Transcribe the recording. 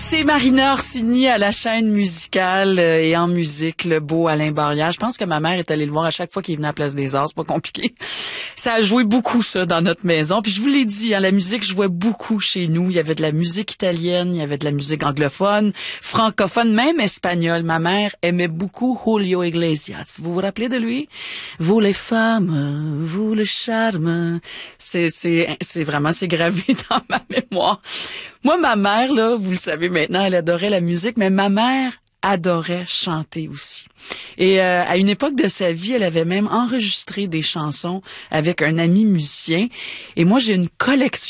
C'est Marina Orsini à la chaîne musicale et en musique, le beau Alain Barrière. Je pense que ma mère est allée le voir à chaque fois qu'il venait à Place des Arts, c'est pas compliqué. Ça a joué beaucoup, ça, dans notre maison. Puis je vous l'ai dit, hein, la musique jouait beaucoup chez nous. Il y avait de la musique italienne, il y avait de la musique anglophone, francophone, même espagnole. Ma mère aimait beaucoup Julio Iglesias. Vous vous rappelez de lui? Vous les femmes, vous le charme. C'est vraiment, c'est gravé dans ma mémoire. Moi, ma mère, là, vous le savez maintenant, elle adorait la musique, mais ma mère adorait chanter aussi. Et à une époque de sa vie, elle avait même enregistré des chansons avec un ami musicien. Et moi, j'ai une collection